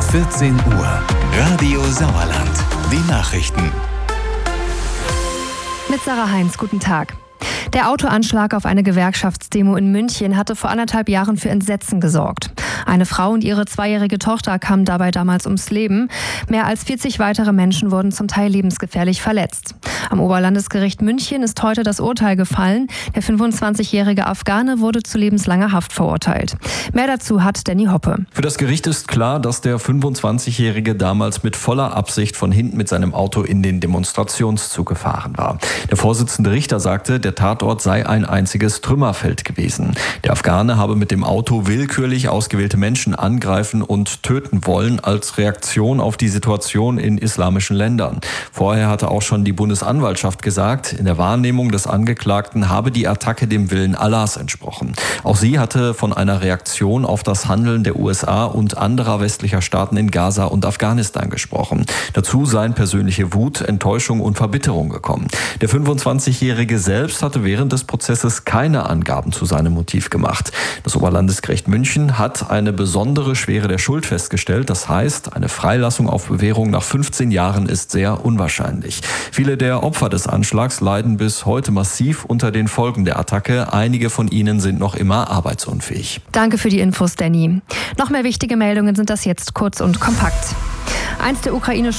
14 Uhr. Radio Sauerland. Die Nachrichten. Mit Sarah Heinz, guten Tag. Der Autoanschlag auf eine Gewerkschaftsdemo in München hatte vor 1,5 Jahren für Entsetzen gesorgt. Eine Frau und ihre 2-jährige Tochter kamen dabei damals ums Leben. Mehr als 40 weitere Menschen wurden zum Teil lebensgefährlich verletzt. Am Oberlandesgericht München ist heute das Urteil gefallen. Der 25-jährige Afghane wurde zu lebenslanger Haft verurteilt. Mehr dazu hat Danny Hoppe. Für das Gericht ist klar, dass der 25-jährige damals mit voller Absicht von hinten mit seinem Auto in den Demonstrationszug gefahren war. Der Vorsitzende Richter sagte, der Tatort sei ein einziges Trümmerfeld gewesen. Der Afghane habe mit dem Auto willkürlich ausgewählte Menschen angreifen und töten wollen als Reaktion auf die Situation in islamischen Ländern. Vorher hatte auch schon die Bundesanwaltschaft gesagt, in der Wahrnehmung des Angeklagten habe die Attacke dem Willen Allahs entsprochen. Auch sie hatte von einer Reaktion auf das Handeln der USA und anderer westlicher Staaten in Gaza und Afghanistan gesprochen. Dazu seien persönliche Wut, Enttäuschung und Verbitterung gekommen. Der 25-Jährige selbst hatte während des Prozesses keine Angaben zu seinem Motiv gemacht. Das Oberlandesgericht München hat eine besondere Schwere der Schuld festgestellt. Das heißt, eine Freilassung auf Bewährung nach 15 Jahren ist sehr unwahrscheinlich. Viele der Opfer des Anschlags leiden bis heute massiv unter den Folgen der Attacke. Einige von ihnen sind noch immer arbeitsunfähig. Danke für die Infos, Danny. Noch mehr wichtige Meldungen sind das jetzt kurz und kompakt. Eins der